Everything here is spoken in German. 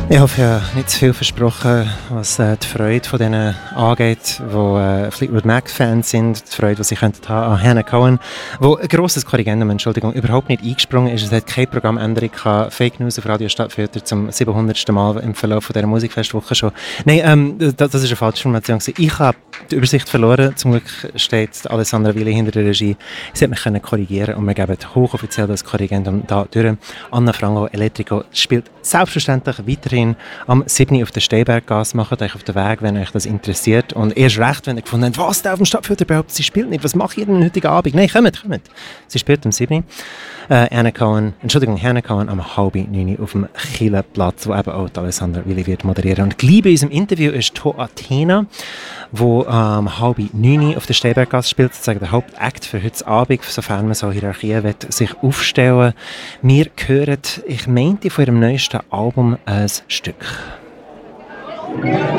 Ich hoffe, ja nicht zu viel versprochen, was die Freude von denen angeht, die Fleetwood Mac-Fans sind, die Freude, die sie haben an Hannah Cohen, wo ein grosses Korrigendum, Entschuldigung, überhaupt nicht eingesprungen ist. Es hat keine Programmänderung gehabt. Fake News auf Radio Stadtfilter zum 700. Mal im Verlauf von dieser Musikfestwoche schon. Nein, das ist eine falsche Information gewesen. Ich habe die Übersicht verloren. Zum Glück steht Alessandra Willi hinter der Regie. Sie hat mich korrigieren und wir geben hochoffiziell das Korrigendum da durch. Anna Frango, Electrico, spielt selbstverständlich weiterhin am 7. auf der Steinberggasse. Macht euch auf den Weg, wenn euch das interessiert. Und erst recht, wenn ihr gefunden habt, was da auf dem Stadtfilter behauptet, sie spielt nicht. Was mache ich denn heute Abend? Nein, kommt. Sie spielt am 7. Hannah Cohen am 8:30 auf dem Kieler-Platz, wo eben auch Alessandra Willi wird moderieren. Und gleich bei unserem Interview ist To Athena, wo am 8:30 auf der Steinberggasse spielt, sozusagen der Hauptakt für heute Abend, sofern man so Hierarchien will, sich aufstellen. Wir hören, ich meinte, von ihrem neuesten Album ein Stück.